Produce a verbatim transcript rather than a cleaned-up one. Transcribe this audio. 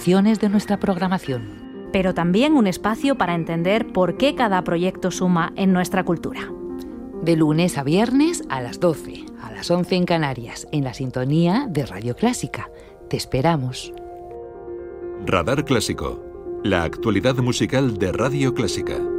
secciones de nuestra programación. Pero también un espacio para entender por qué cada proyecto suma en nuestra cultura. De lunes a viernes a las doce, a las once en Canarias, en la sintonía de Radio Clásica. Te esperamos. Radar Clásico, la actualidad musical de Radio Clásica.